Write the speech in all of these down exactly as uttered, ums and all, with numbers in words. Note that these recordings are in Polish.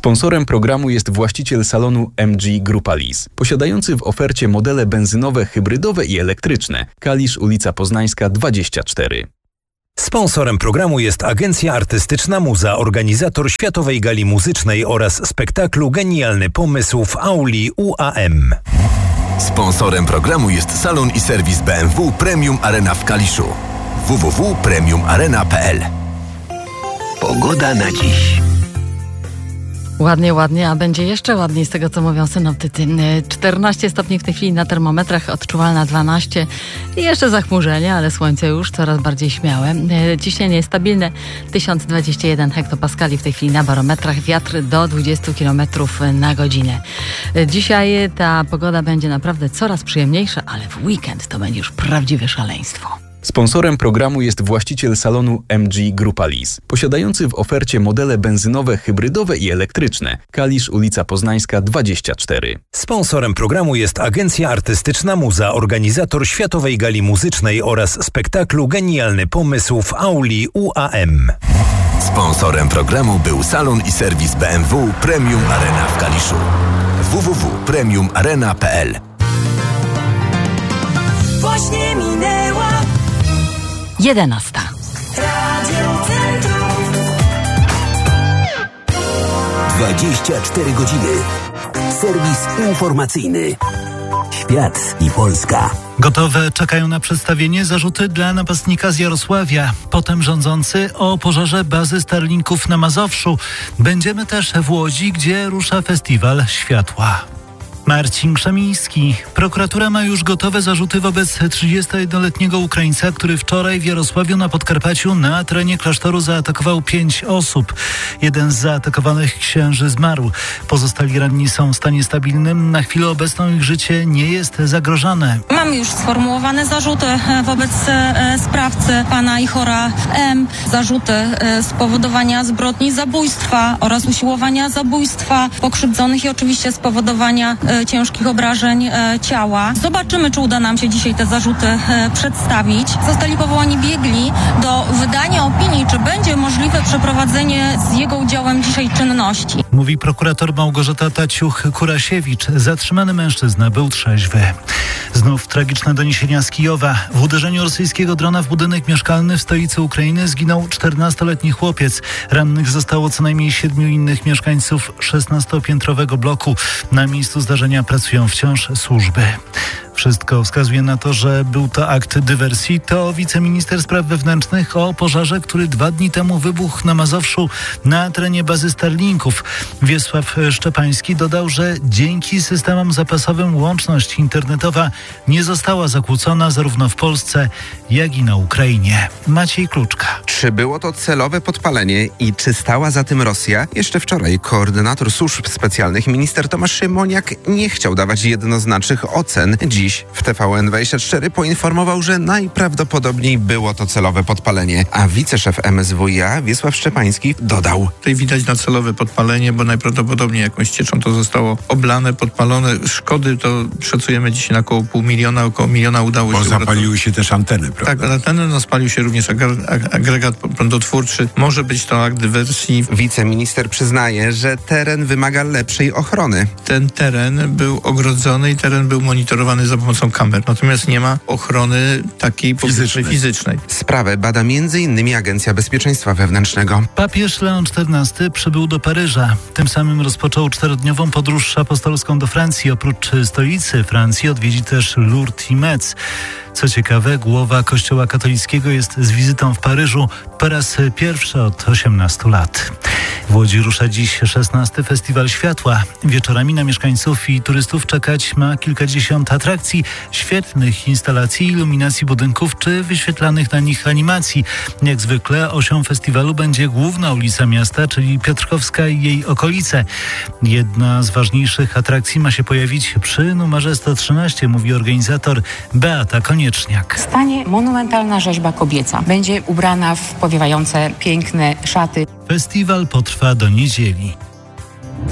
Sponsorem programu jest właściciel salonu M G Grupa Lis, posiadający w ofercie modele benzynowe, hybrydowe i elektryczne. Kalisz, ulica Poznańska dwadzieścia cztery. Sponsorem programu jest Agencja Artystyczna Muza, organizator Światowej Gali Muzycznej oraz spektaklu Genialny Pomysł w auli U A M. Sponsorem programu jest salon i serwis B M W Premium Arena w Kaliszu. w w w kropka premium arena kropka p l. Pogoda na dziś. Ładnie, ładnie, a będzie jeszcze ładniej z tego, co mówią synoptycy. czternaście stopni w tej chwili na termometrach, odczuwalna dwanaście. I jeszcze zachmurzenie, ale słońce już coraz bardziej śmiałe. Ciśnienie stabilne, tysiąc dwadzieścia jeden hektopaskali w tej chwili na barometrach, wiatr do dwadzieścia kilometrów na godzinę. Dzisiaj ta pogoda będzie naprawdę coraz przyjemniejsza, ale w weekend to będzie już prawdziwe szaleństwo. Sponsorem programu jest właściciel salonu M G Grupa Lis, posiadający w ofercie modele benzynowe, hybrydowe i elektryczne. Kalisz, ulica Poznańska dwadzieścia cztery. Sponsorem programu jest Agencja Artystyczna Muza, organizator Światowej Gali Muzycznej oraz spektaklu Genialny Pomysł w auli U A M. Sponsorem programu był salon i serwis B M W Premium Arena w Kaliszu. w w w kropka premium arena kropka p l. Właśnie minęła jedenasta. Radio Centrum. dwadzieścia cztery godziny. Serwis informacyjny. Świat i Polska. Gotowe czekają na przedstawienie zarzuty dla napastnika z Jarosławia. Potem rządzący o pożarze bazy Starlinków na Mazowszu. Będziemy też w Łodzi, gdzie rusza festiwal światła. Marcin Krzemiński. Prokuratura ma już gotowe zarzuty wobec trzydziestojednoletniego Ukraińca, który wczoraj w Jarosławiu na Podkarpaciu na terenie klasztoru zaatakował pięć osób. Jeden z zaatakowanych księży zmarł. Pozostali ranni są w stanie stabilnym. Na chwilę obecną ich życie nie jest zagrożone. Mamy już sformułowane zarzuty wobec sprawcy pana Ihora M. Zarzuty spowodowania zbrodni zabójstwa oraz usiłowania zabójstwa pokrzywdzonych i oczywiście spowodowania ciężkich obrażeń e, ciała. Zobaczymy, czy uda nam się dzisiaj te zarzuty e, przedstawić. Zostali powołani biegli do wydania opinii, czy będzie możliwe przeprowadzenie z jego udziałem dzisiaj czynności. Mówi prokurator Małgorzata Taciuch-Kurasiewicz. Zatrzymany mężczyzna był trzeźwy. Znów tragiczne doniesienia z Kijowa. W uderzeniu rosyjskiego drona w budynek mieszkalny w stolicy Ukrainy zginął czternastoletni chłopiec. Rannych zostało co najmniej siedmiu innych mieszkańców szesnastopiętrowego bloku. Na miejscu zdarzenia pracują wciąż służby. Wszystko wskazuje na to, że był to akt dywersji. To wiceminister spraw wewnętrznych o pożarze, który dwa dni temu wybuchł na Mazowszu na terenie bazy Starlinków. Wiesław Szczepański dodał, że dzięki systemom zapasowym łączność internetowa nie została zakłócona zarówno w Polsce, jak i na Ukrainie. Maciej Kluczka. Czy było to celowe podpalenie i czy stała za tym Rosja? Jeszcze wczoraj koordynator służb specjalnych minister Tomasz Szymoniak nie chciał dawać jednoznacznych ocen. Dziś w T V N dwadzieścia cztery poinformował, że najprawdopodobniej było to celowe podpalenie, a wiceszef M S W i A Wiesław Szczepański dodał: Tutaj widać na celowe podpalenie, bo najprawdopodobniej jakąś cieczą to zostało oblane, podpalone. Szkody to szacujemy dzisiaj na około pół miliona, około miliona udało się. Bo zapaliły się też anteny, prawda? Tak, anteny, no spalił się również agregat prądotwórczy. Może być to akt dywersji. Wiceminister przyznaje, że teren wymaga lepszej ochrony. Ten teren był ogrodzony i teren był monitorowany za pomocą kamer. Natomiast nie ma ochrony takiej fizycznej. fizycznej. Sprawę bada między innymi Agencja Bezpieczeństwa Wewnętrznego. Papież Leon czternasty przybył do Paryża. Tym samym rozpoczął czterodniową podróż apostolską do Francji. Oprócz stolicy Francji odwiedzi też Lourdes i Metz. Co ciekawe, głowa Kościoła katolickiego jest z wizytą w Paryżu po raz pierwszy od osiemnastu lat. W Łodzi rusza dziś szesnasty Festiwal Światła. Wieczorami na mieszkańców i turystów czekać ma kilkadziesiąt atrakcji, świetnych instalacji, iluminacji budynków czy wyświetlanych na nich animacji. Jak zwykle osią festiwalu będzie główna ulica miasta, czyli Piotrkowska i jej okolice. Jedna z ważniejszych atrakcji ma się pojawić przy numerze sto trzynaście, mówi organizator Beata Konieczniak. Stanie monumentalna rzeźba kobieca. Będzie ubrana w powiewające piękne szaty. Festiwal potrwa do niedzieli.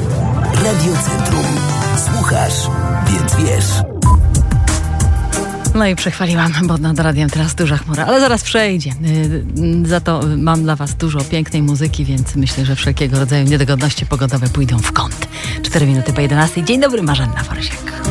Radio Centrum. Słuchasz, więc wiesz. No i przechwaliłam, bo nad radiem teraz duża chmura, ale zaraz przejdzie. Za to mam dla was dużo pięknej muzyki, więc myślę, że wszelkiego rodzaju niedogodności pogodowe pójdą w kąt. Cztery minuty po jedenastej. Dzień dobry, Marzena Forsiak.